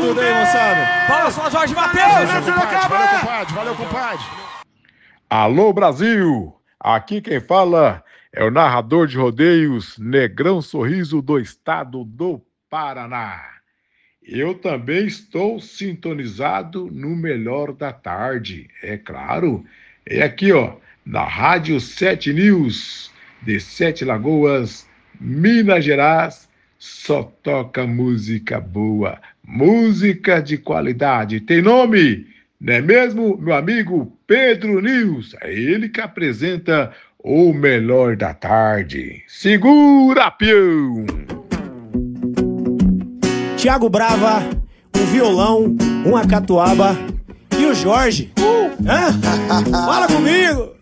tudo aí, moçada. Fala só, Jorge Matheus. Valeu, compadre. Valeu, compadre. Alô, Brasil! Aqui quem fala é o narrador de rodeios Negrão Sorriso do estado do Paraná. Eu também estou sintonizado no Melhor da Tarde, é claro. É aqui, ó, na Rádio 7 News, de Sete Lagoas, Minas Gerais. Só toca música boa, música de qualidade. Tem nome? Não é mesmo, meu amigo Pedro News? É ele que apresenta o Melhor da Tarde. Segura, peão! Thiago Brava, um violão, uma catuaba e o Jorge. Fala comigo!